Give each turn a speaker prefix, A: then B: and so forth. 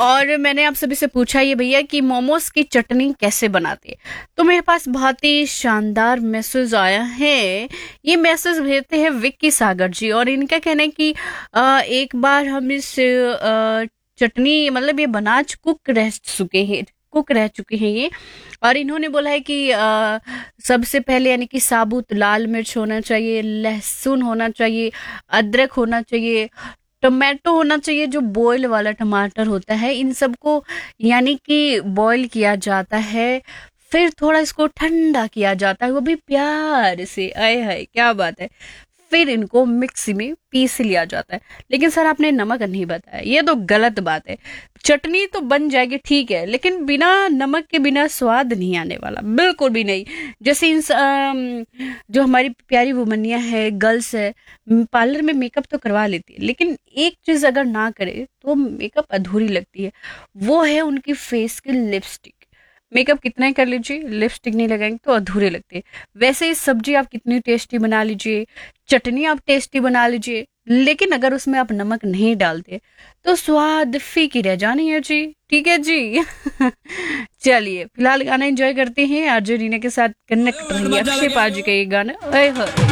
A: और मैंने आप सभी से पूछा ये भैया कि मोमोज की चटनी कैसे बनाते हैं। तो मेरे पास बहुत ही शानदार मैसेज आया है। ये मैसेज भेजते हैं विक्की सागर जी, और इनका कहना है कि एक बार हम इस चटनी मतलब ये बना कुक रह चुके हैं ये। और इन्होंने बोला है कि सबसे पहले यानी कि साबुत लाल मिर्च होना चाहिए, लहसुन होना चाहिए, अदरक होना चाहिए, टोमेटो होना चाहिए, जो बॉयल वाला टमाटर होता है। इन सबको यानी कि बॉयल किया जाता है, फिर थोड़ा इसको ठंडा किया जाता है, वो भी प्यार से। आय हाय क्या बात है। फिर इनको मिक्सी में पीस लिया जाता है। लेकिन सर आपने नमक नहीं बताया, ये तो गलत बात है। चटनी तो बन जाएगी ठीक है, लेकिन बिना नमक के बिना स्वाद नहीं आने वाला, बिल्कुल भी नहीं। जैसे जो हमारी प्यारी वुमनिया है, गर्ल्स है, पार्लर में मेकअप तो करवा लेती है, लेकिन एक चीज अगर ना करे तो मेकअप अधूरी लगती है, वो है उनकी फेस की लिपस्टिक। मेकअप कितना ही कर लीजिए, लिपस्टिक नहीं लगाएंगे तो अधूरे लगते हैं। वैसे ही सब्जी आप कितनी टेस्टी बना लीजिए, चटनी आप टेस्टी बना लीजिए, लेकिन अगर उसमें आप नमक नहीं डालते तो स्वाद फीकी रह जानी है जी। ठीक है जी। चलिए फिलहाल गाना एंजॉय करते हैं, आरजे रीना के साथ कनेक्ट रहिए। अक्षय पाजी का ये गाना, ओए होए।